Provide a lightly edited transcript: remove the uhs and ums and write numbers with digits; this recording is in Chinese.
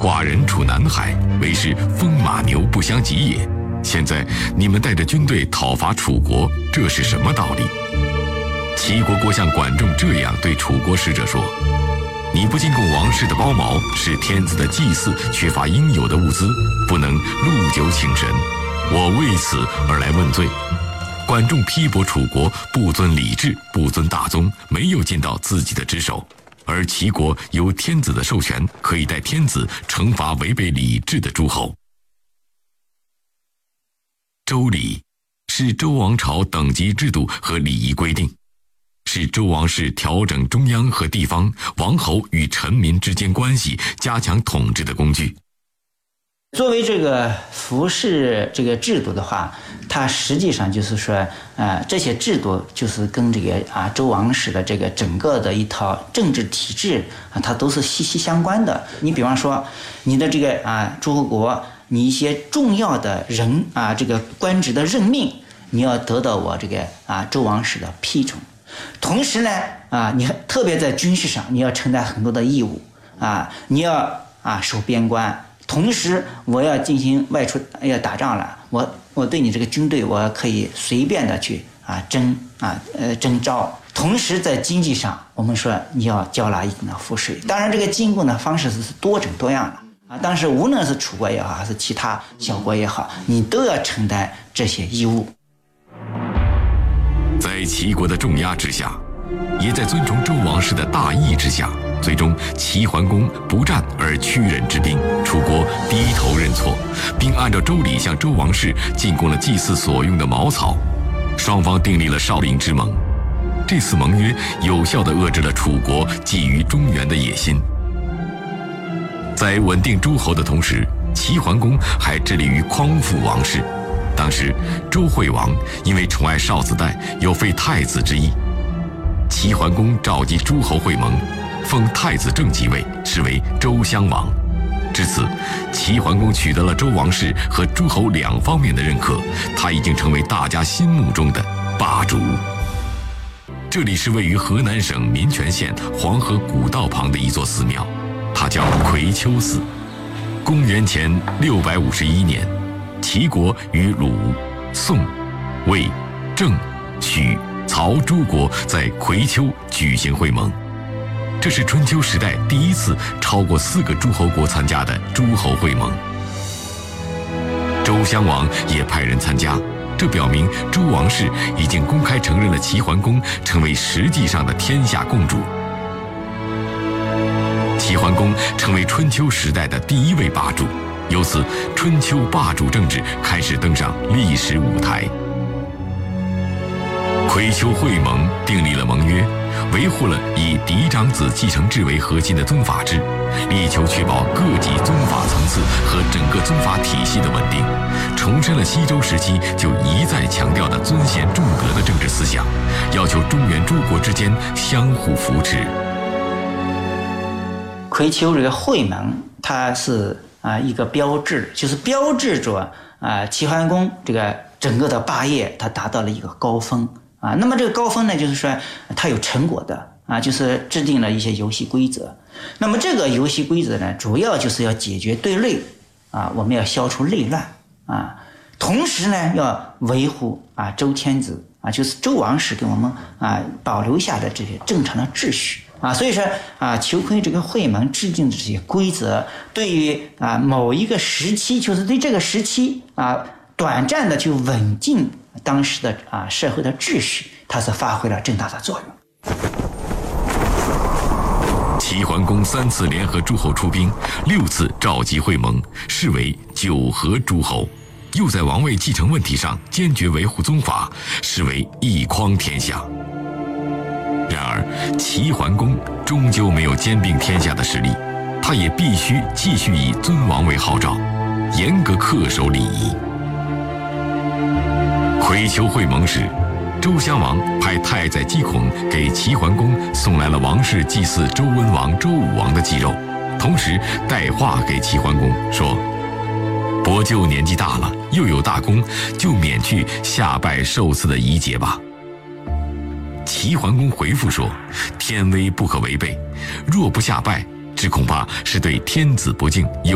寡人处南海，为是风马牛不相及也。现在你们带着军队讨伐楚国，这是什么道理？”齐国国相管仲这样对楚国使者说：“你不进贡王室的包茅，是天子的祭祀缺乏应有的物资，不能禄酒请神，我为此而来问罪。”管仲批驳楚国不遵礼制，不遵大宗，没有尽到自己的职守，而齐国有天子的授权，可以代天子惩罚违背礼制的诸侯。周礼是周王朝等级制度和礼仪规定，是周王室调整中央和地方王侯与臣民之间关系，加强统治的工具。 作为这个服饰这个制度的话，它实际上就是说，这些制度就是跟这个周王室的这个整个的一套政治体制它都是息息相关的。你比方说，你的这个诸侯国，你一些重要的人这个官职的任命，你要得到我这个周王室的批准。同时呢，你特别在军事上，你要承担很多的义务你要守边关。同时，我要进行外出要打仗了，我对你这个军队，我可以随便的去征召。同时，在经济上，我们说你要交纳一定的赋税。当然，这个进贡的方式是多种多样的但是无论是楚国也好，还是其他小国也好，你都要承担这些义务。 在齐国的重压之下，也在尊崇周王室的大义之下，最终齐桓公不战而屈忍之兵，楚国低头认错，并按照周礼向周王室进贡了祭祀所用的茅草，双方订立了少陵之盟。这次盟约有效地遏制了楚国觊觎中原的野心。在稳定诸侯的同时，齐桓公还致力于匡复王室。当时周惠王因为宠爱少子代，有废太子之意，齐桓公召集诸侯会盟，奉太子正即位，是为周襄王。至此，齐桓公取得了周王室和诸侯两方面的认可，他已经成为大家心目中的霸主。这里是位于河南省民权县黄河古道旁的一座寺庙，它叫葵丘寺。公元前651年，齐国与鲁、宋、魏、郑、许、曹诸国在葵丘举行会盟，这是春秋时代第一次超过4个诸侯国参加的诸侯会盟。周襄王也派人参加，这表明周王室已经公开承认了齐桓公成为实际上的天下共主。齐桓公成为春秋时代的第1位霸主，由此春秋霸主政治开始登上历史舞台。葵丘会盟订立了盟约，维护了以嫡长子继承制为核心的宗法制，力求确保各级宗法层次和整个宗法体系的稳定，重申了西周时期就一再强调的尊贤重德的政治思想，要求中原诸国之间相互扶持。 葵丘这个会盟，它是一个标志，就是标志着齐桓公这个整个的霸业，它达到了一个高峰那么这个高峰呢，就是说它有成果的就是制定了一些游戏规则。那么这个游戏规则呢，主要就是要解决对内我们要消除内乱同时呢要维护周天子就是周王室给我们保留下的这些正常的秩序所以说求亏这个会盟制定的这些规则，对于某一个时期，就是对这个时期短暂的去稳定当时的社会的秩序，它是发挥了正大的作用。 齐桓公3次联合诸侯出兵，6次召集会盟，视为9合诸侯，又在王位继承问题上坚决维护宗法，视为一匡天下。然而齐桓公终究没有兼并天下的实力，他也必须继续以尊王为号召，严格恪守礼仪。葵丘会盟时，周襄王派太宰姬孔给齐桓公送来了王室祭祀周文王、周武王的祭肉，同时带话给齐桓公说：伯舅年纪大了，又有大功，就免去下拜受赐的仪节吧。齐桓公回复说：天威不可违背，若不下拜，只恐怕是对天子不敬，